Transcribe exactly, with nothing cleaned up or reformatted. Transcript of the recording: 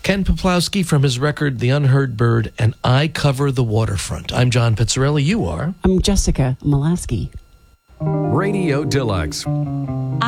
Ken Peplowski from his record The Unheard Bird and I Cover the Waterfront. I'm John Pizzarelli. You are? I'm Jessica Molaski. Radio Deluxe.